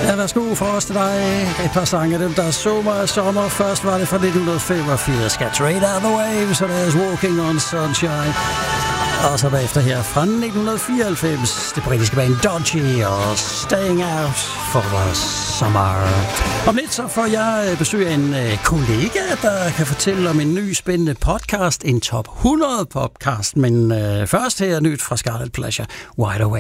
Ja, værsgo for os til dig. Et par sange af dem, der så mig sommer. Først var det fra 1985. Get Straight Out of the Waves, og deres Walking on Sunshine. Og så bagefter her fra 1994, det britiske band Dodgy og Staying Out for the Summer. Om lidt så får jeg besøg af en kollega, der kan fortælle om en ny spændende podcast, en top 100 podcast. Men først her nyt fra Scarlet Pleasure, Wide Awake.